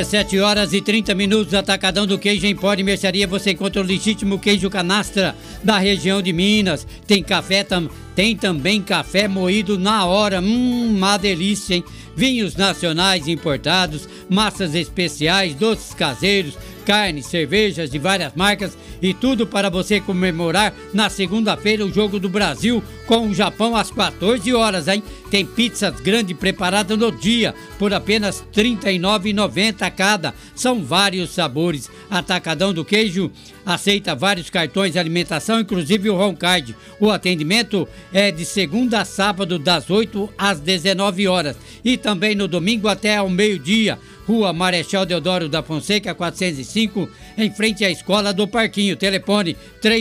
7h30, Atacadão do Queijo em Pó de Mercearia. Você encontra o legítimo queijo canastra da região de Minas. Tem café, tem também café moído na hora. Uma delícia, hein? Vinhos nacionais importados, massas especiais, doces caseiros, carnes, cervejas de várias marcas e tudo para você comemorar na segunda-feira o Jogo do Brasil com o Japão às 14 horas, hein? Tem pizzas grandes preparadas no dia por apenas R$ 39,90 cada. São vários sabores. Atacadão do Queijo aceita vários cartões de alimentação, inclusive o Roncard. O atendimento é de segunda a sábado, das 8 às 19 horas. E também no domingo até ao meio-dia. Rua Marechal Deodoro da Fonseca, 405, em frente à Escola do Parquinho. Telefone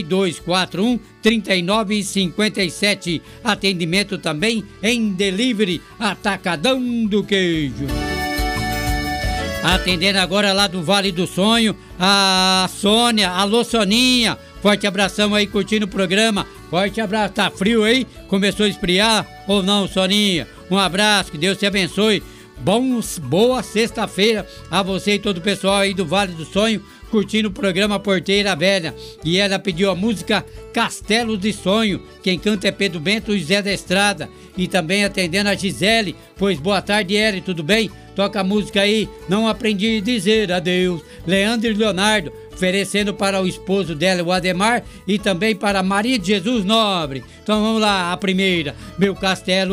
3241-3957. Atendimento também em delivery. Atacadão do Queijo. Atendendo agora lá do Vale do Sonho, a Sônia. Alô, Soninha. Forte abração aí, curtindo o programa. Forte abraço. Tá frio aí? Começou a esfriar ou não, Soninha? Um abraço, que Deus te abençoe. Boa sexta-feira a você e todo o pessoal aí do Vale do Sonho, curtindo o programa Porteira Velha. E ela pediu a música Castelo de Sonho. Quem canta é Pedro Bento e Zé da Estrada. E também atendendo a Gisele. Pois boa tarde, Eri, tudo bem? Toca a música aí, Não Aprendi a Dizer Adeus. Leandro e Leonardo, oferecendo para o esposo dela, o Ademar, e também para Maria de Jesus Nobre. Então vamos lá, a primeira, Meu Castelo